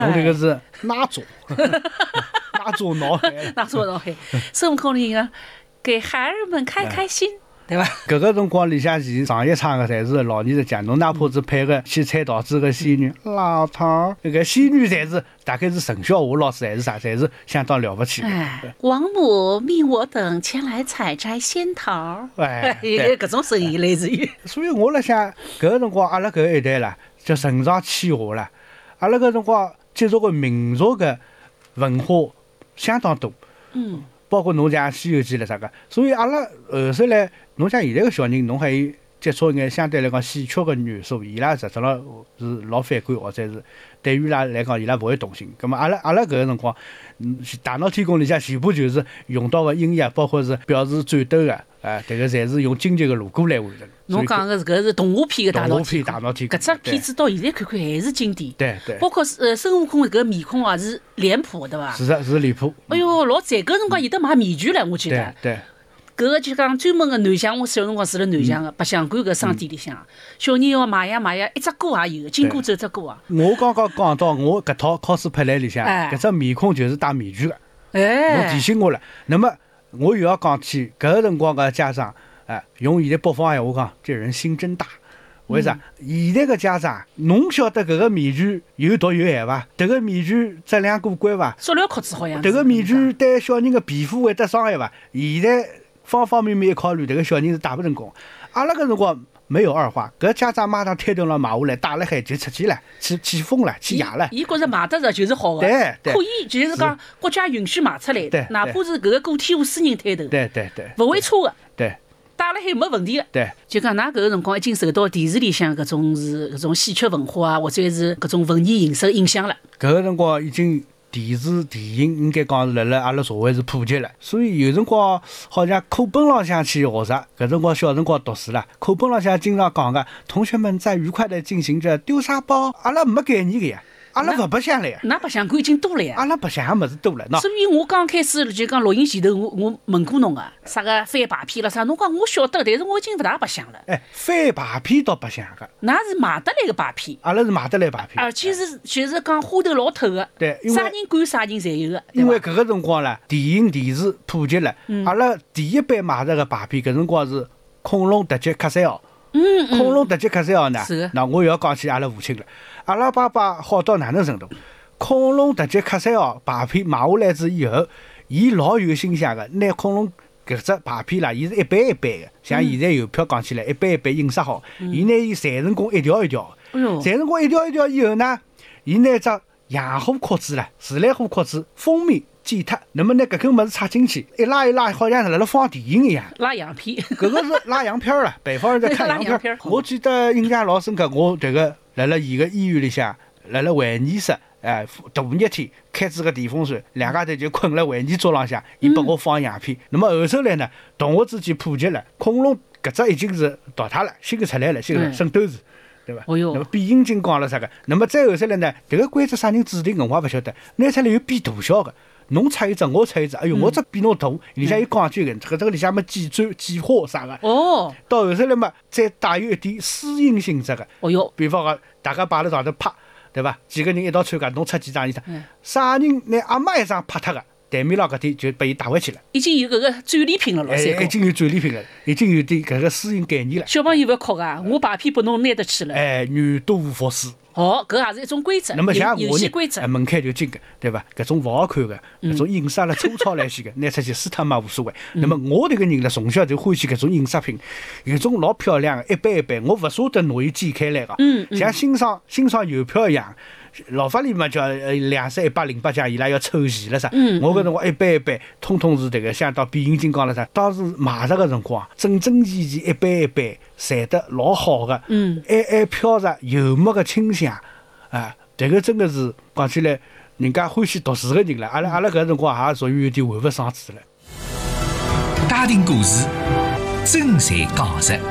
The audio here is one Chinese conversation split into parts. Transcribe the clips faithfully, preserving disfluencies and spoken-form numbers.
侬这个是哪种哪种脑海， 哪种脑海？孙悟空里个给孩儿们开开心。对吧？ 搿个辰光里向前上一唱个侪是老年人讲，侬哪怕是配个去采桃子个仙女，老头儿，搿个仙女侪是大概是陈小华老师还是啥，侪是相当了不起。 哎，王母命我等前来采摘仙桃， 哎， 搿种声音类似于。 所以我辣想，搿个辰光阿拉搿一代啦，叫承上启下啦，阿拉搿辰光接触个民族个文化相当多。 嗯。 包括侬讲《西游记》了啥个，所以阿拉后首来，侬像现在个小人，侬还有接触眼相对来讲戏曲个元素，伊拉实质上是老反感，或者是对于伊拉来讲，伊拉勿会动心。咁么阿拉阿拉搿个辰光，嗯，大闹天宫里向全部就是用到个音乐，包括是表示战斗个，啊，迭个侪是用京剧个锣鼓来完成。 侬讲个是搿是动画片个大闹天宫，搿只片子到现在看看还是经典。 对对。 包括呃孙悟空搿面孔啊是脸谱对伐？ 是的，是脸谱。 哎哟，老赞！搿辰光有得卖面具唻，我记得。 对。 搿个就讲专门个南翔，我小辰光住辣南翔个白相馆搿商店里向，小人要买呀买呀，一只歌也有，经过走只歌啊。 我刚刚讲到我搿套 cosplay 里向，搿只面孔就是戴面具个。 哎。 侬提醒我了。那么我又要讲起搿个辰光个家长。哎，用现在北方闲话讲，这人心真大。为啥？现在个家长，侬晓得搿个面具有毒有害伐？迭个面具质量过关伐？ 塑料壳子好像。 迭个面具对小人个皮肤会得伤害伐？现在方方面面一考虑，迭个小人是打不成功。阿拉搿辰光没有二话，搿家长马上推动了买下来，打了海就出去了，去去疯了，去野了。 伊觉着卖得着就是好个， 对对， 可以就是讲国家允许卖出来， 对， 哪怕是搿个个体户私人推头， 对对对， 勿会错个， 对。 打了海没问题个， 对， 就讲㑚搿个辰光已经受到电视里向搿种是搿种戏曲文化啊，或者是搿种文艺形式影响了。 搿个辰光已经电视电影应该讲是辣辣阿拉社会是普及了，所以有辰光好像课本浪向去学习，搿辰光小辰光读书啦，课本浪向经常讲个，同学们在愉快地进行着丢沙包，阿拉没概念个呀。阿拉勿白相了呀， 㑚白相馆已经多了呀。 阿拉白相个物事多了，喏。 所以我刚开始就讲录音前头，我我问过侬个，啥个翻牌片了啥，侬讲我晓得，但是我已经勿大白相了。 哎，翻牌片倒白相个。 㑚是买得来个牌片。 阿拉是买得来牌片。 而且是就是讲花头老透个。 对， 啥人管啥人侪有个。 因为搿个辰光啦，电影电视普及了， 嗯、 阿拉第一版买着个牌片，搿辰光是恐龙特辑卡塞奥。 嗯嗯。 恐龙特辑卡塞奥呢？ 是。 那我又要讲起阿拉父亲了，阿拉爸爸好到哪能程度？恐龙特辑卡塞奥牌片买下来之以后，伊老有心想个，拿恐龙搿只牌片啦，伊是一版一版个，像现在邮票讲起来，一版一版印刷好，伊拿伊裁成功一条一条，裁成功一条一条以后呢，伊拿只洋货壳子啦，自来货壳子封面剪脱，那么拿搿根物事插进去，一拉一拉，好像辣辣放电影一样。 拉洋片， 搿个是拉洋片啦，北方人在看洋片。我记得印象老深刻，我迭个辣辣伊个医院里向，辣辣会议室。哎，大热天开支个电风扇，两家头就困辣会议桌浪向，伊拨我放洋片。那么后首来呢，同学之间普及了，恐龙搿只已经是淘汰了，新个出来了，新个圣斗士，对伐？ 哦哟。 那么变形金刚了啥个？那么再后首来呢，迭个规则啥人制定个，我也勿晓得。拿出来有变大小个，侬出一只，我出一只，哎哟，我只比侬大，里向有讲究个，搿这个里向么几钻几花啥个。 哦。 到后首来嘛，再带有一点私隐性质个。 哦哟。 比方讲，大家摆辣上头拍。对伐？几个人一道参加，侬出几张衣裳，啥人拿阿妈一张拍脱个，台面浪搿点就拨伊带回去了。 已经有搿个战利品了，老三哥。已经有战利品了，已经有点搿个私隐概念了。 小朋友勿要哭啊！我牌片拨侬拿得去了。 哎，女多服侍。 哦，搿也是一种规则。 那么像我呢， 门槛就紧个，对伐？搿种勿好看个，搿种印刷了粗糙来些个，拿出去撕脱嘛无所谓。那么我迭个人呢，从小就欢喜搿种印刷品，有种老漂亮个，一版一版，我勿舍得拿伊剪开来个，像欣赏欣赏邮票一样。老法里嘛叫呃两十一百零八奖，伊拉要抽钱了啥？ 嗯、 我搿辰光一版一版，通通是迭个像到变形金刚了啥？当时买着个辰光，整整齐齐一版一版，裁得老好个， 嗯， 还还飘着油墨个清香，啊，迭个真个是讲起来，人家欢喜读书个人了。阿拉阿拉搿辰光也属于有点玩物丧志了。 家庭故事，真侪讲述。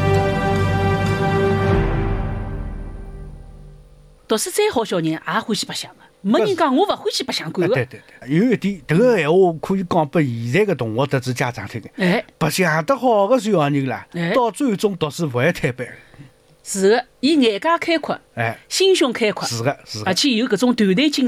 读书再好，小人也欢喜白相个，没人讲我勿欢喜白相馆个。 对对对，有一点，迭个闲话可以讲拨现在个同学特子家长听个。 哎， 白相得好个小人啦， 哎、 到最终读书勿会退班。 是个，伊眼界开阔， 哎， 心胸开阔， 是个，是个， 而且有搿种团队精神。